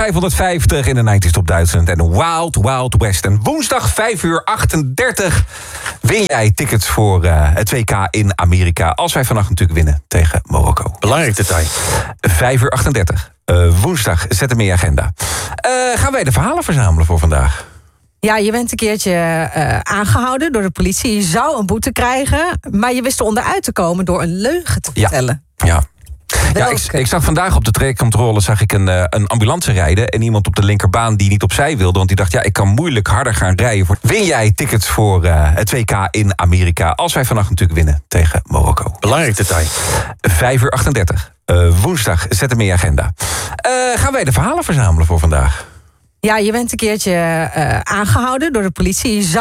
550 in de 90's Top Duitsland en Wild Wild West. En woensdag 5:38 win jij tickets voor het WK in Amerika. Als wij vannacht natuurlijk winnen tegen Marokko. Belangrijk detail. 5:38. Woensdag, zet hem in je agenda. Gaan wij de verhalen verzamelen voor vandaag? Ja, je bent een keertje aangehouden door de politie. Je zou een boete krijgen, maar je wist er onderuit te komen door een leugen te vertellen. Ja. Ja, ik zag vandaag op de trajectcontrole een ambulance rijden en iemand op de linkerbaan die niet opzij wilde, want die dacht, ik kan moeilijk harder gaan rijden. Win jij tickets voor het WK in Amerika, als wij vannacht natuurlijk winnen tegen Marokko. Belangrijk detail. 5:38. Woensdag, zet hem in je agenda. Gaan wij de verhalen verzamelen voor vandaag? Ja, je bent een keertje aangehouden door de politie. Je zou